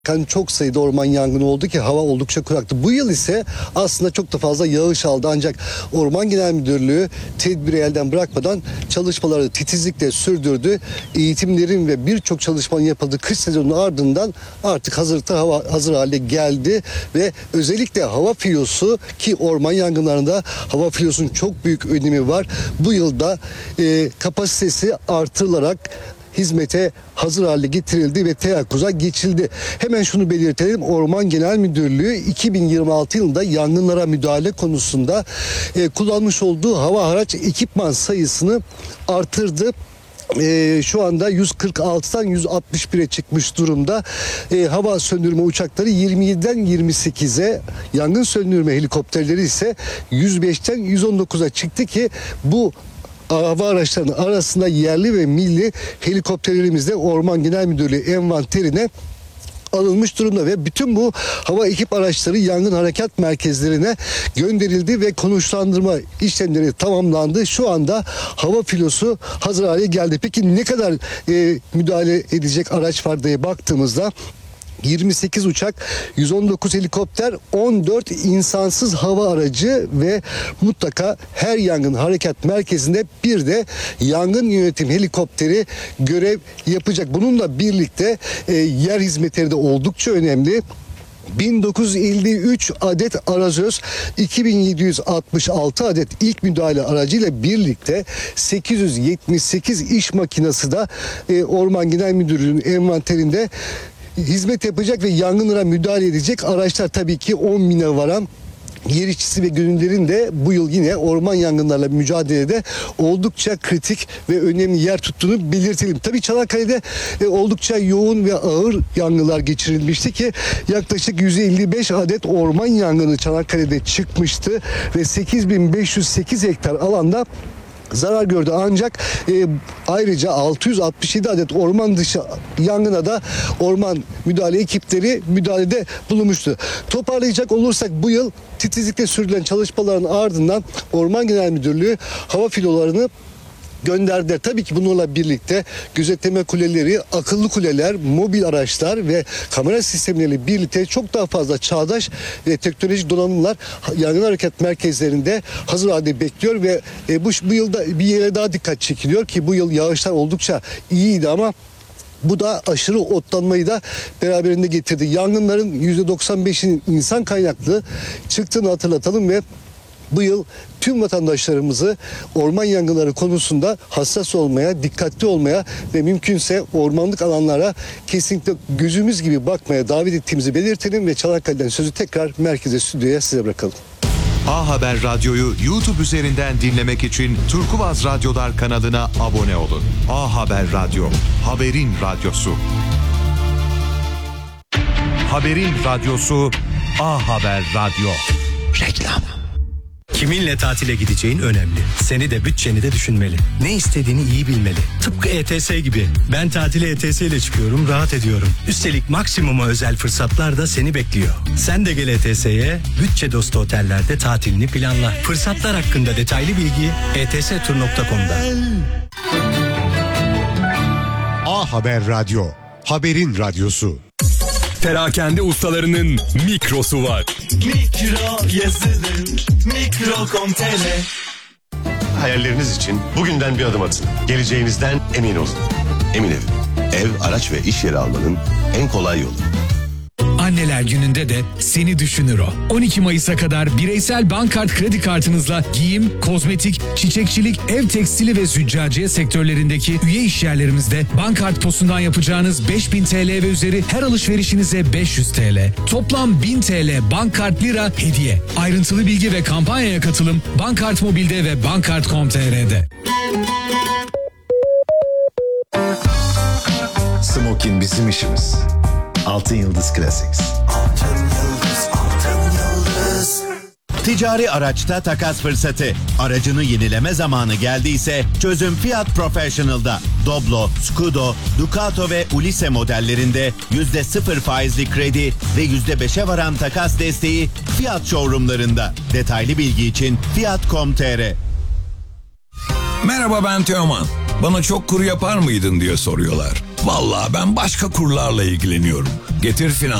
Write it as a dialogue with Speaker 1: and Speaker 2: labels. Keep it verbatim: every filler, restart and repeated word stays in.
Speaker 1: Yani çok sayıda orman yangını oldu ki hava oldukça kuraktı. Bu yıl ise aslında çok da fazla yağış aldı ancak Orman Genel Müdürlüğü tedbiri elden bırakmadan çalışmaları titizlikle sürdürdü. Eğitimlerin ve birçok çalışmanın yapıldığı kış sezonunun ardından artık hazırlıkta hava hazır hale geldi ve özellikle hava filosu ki orman yangınlarında hava filosunun çok büyük önemi var. Bu yılda e, kapasitesi artırılarak hizmete hazır hale getirildi ve teyakkuza geçildi. Hemen şunu belirtelim. Orman Genel Müdürlüğü iki bin yirmi altı yılında yangınlara müdahale konusunda e, kullanmış olduğu hava araç ekipman sayısını artırdı. Ee, şu anda yüz kırk altıdan yüz altmış bire çıkmış durumda. Ee, hava söndürme uçakları yirmi yediden yirmi sekize, yangın söndürme helikopterleri ise yüz beşten yüz on dokuza çıktı ki bu hava araçlarının arasında yerli ve milli helikopterlerimiz de Orman Genel Müdürlüğü envanterine alınmış durumda ve bütün bu hava ekip araçları yangın harekat merkezlerine gönderildi ve konuşlandırma işlemleri tamamlandı. Şu anda hava filosu hazır hale geldi. Peki ne kadar e, müdahale edecek araç var diye baktığımızda yirmi sekiz uçak, yüz on dokuz helikopter, on dört insansız hava aracı ve mutlaka her yangın harekat merkezinde bir de yangın yönetim helikopteri görev yapacak. Bununla birlikte e, yer hizmetleri de oldukça önemli. bin dokuz yüz elli üç adet arazöz, iki bin yedi yüz altmış altı adet ilk müdahale aracıyla birlikte sekiz yüz yetmiş sekiz iş makinesi de e, Orman Genel Müdürlüğü'nün envanterinde hizmet yapacak ve yangınlara müdahale edecek araçlar tabii ki on bine varan yer işçisi ve gönüllülerin de bu yıl yine orman yangınlarla mücadelede oldukça kritik ve önemli yer tuttuğunu belirtelim. Tabii Çanakkale'de e, oldukça yoğun ve ağır yangınlar geçirilmişti ki yaklaşık yüz elli beş adet orman yangını Çanakkale'de çıkmıştı ve sekiz bin beş yüz sekiz hektar alanda zarar gördü. Ancak e, ayrıca altı yüz altmış yedi adet orman dışı yangına da orman müdahale ekipleri müdahalede bulunmuştu. Toparlayacak olursak bu yıl titizlikle sürdürülen çalışmaların ardından Orman Genel Müdürlüğü hava filolarını gönderdiler. Tabii ki bununla birlikte gözetleme kuleleri, akıllı kuleler, mobil araçlar ve kamera sistemleriyle birlikte çok daha fazla çağdaş ve teknolojik donanımlar yangın hareket merkezlerinde hazır halde bekliyor ve e, bu, bu yılda bir yere daha dikkat çekiliyor ki bu yıl yağışlar oldukça iyiydi ama bu da aşırı otlanmayı da beraberinde getirdi. Yangınların yüzde doksan beşinin insan kaynaklı çıktığını hatırlatalım ve bu yıl tüm vatandaşlarımızı orman yangınları konusunda hassas olmaya, dikkatli olmaya ve mümkünse ormanlık alanlara kesinlikle gözümüz gibi bakmaya davet ettiğimizi belirtelim ve Çanakkale'den sözü tekrar merkeze, stüdyoya size bırakalım.
Speaker 2: A Haber Radyo'yu YouTube üzerinden dinlemek için Turkuaz Radyolar kanalına abone olun. A Haber Radyo, haberin radyosu. Haberin radyosu A Haber Radyo. Reklam.
Speaker 3: Kiminle tatile gideceğin önemli. Seni de bütçeni de düşünmeli. Ne istediğini iyi bilmeli. Tıpkı E T S gibi. Ben tatile E T S ile çıkıyorum, rahat ediyorum. Üstelik maksimuma özel fırsatlar da seni bekliyor. Sen de gel E T S'ye, bütçe dostu otellerde tatilini planla. Fırsatlar hakkında detaylı bilgi e t s tur nokta com'da.
Speaker 4: A Haber Radyo, haberin radyosu.
Speaker 5: Perakende ustalarının mikrosu var.
Speaker 6: Mikro yazılım, mikro nokta com nokta t r.
Speaker 7: Hayalleriniz için bugünden bir adım atın. Geleceğinizden emin olun. Emin Ev. Ev, araç ve iş yeri almanın en kolay yolu.
Speaker 8: Anneler Günü'nde de seni düşünür o. on iki Mayıs'a kadar bireysel Bankart kredi kartınızla giyim, kozmetik, çiçekçilik, ev tekstili ve züccaciye sektörlerindeki üye işyerlerimizde Bankart posundan yapacağınız beş bin T L ve üzeri her alışverişinize beş yüz T L. Toplam bin T L Bankart lira hediye. Ayrıntılı bilgi ve kampanyaya katılım Bankart Mobil'de ve bankart nokta com nokta t r'de.
Speaker 9: Smokin bizim işimiz. Altın Yıldız Classics.
Speaker 6: Altın yıldız, altın yıldız.
Speaker 10: Ticari araçta takas fırsatı. Aracını yenileme zamanı geldiyse çözüm Fiat Professional'da. Doblo, Scudo, Ducato ve Ulisse modellerinde yüzde sıfır faizli kredi ve yüzde beşe varan takas desteği Fiat showroomlarında. Detaylı bilgi için fiat nokta com nokta t r.
Speaker 5: Merhaba, ben Teoman. Bana çok kuru yapar mıydın diye soruyorlar. Vallahi ben başka kurlarla ilgileniyorum. Getir Finans.